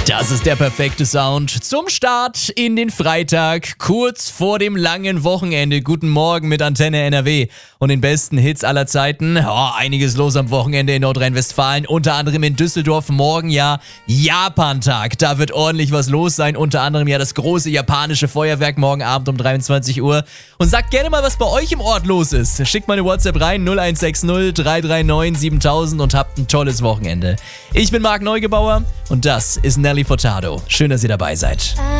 Das ist der perfekte Sound zum Start in den Freitag, kurz vor dem langen Wochenende. Guten Morgen mit Antenne NRW und den besten Hits aller Zeiten. Einiges los am Wochenende in Nordrhein-Westfalen, unter anderem in Düsseldorf. Morgen ja Japantag, da wird ordentlich was los sein. Unter anderem ja das große japanische Feuerwerk morgen Abend um 23 Uhr. Und sagt gerne mal, was bei euch im Ort los ist. Schickt mal eine WhatsApp rein, 0160 339 7000 und habt ein tolles Wochenende. Ich bin Marc Neugebauer und das ist Nelly Furtado. Schön, dass ihr dabei seid.